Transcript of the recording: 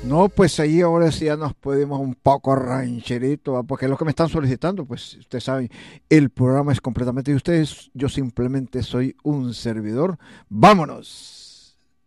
No, pues ahí ahora sí ya nos podemos un poco rancherito, ¿va? Porque es lo que me están solicitando, pues ustedes saben, el programa es completamente de ustedes, yo simplemente soy un servidor. ¡Vámonos!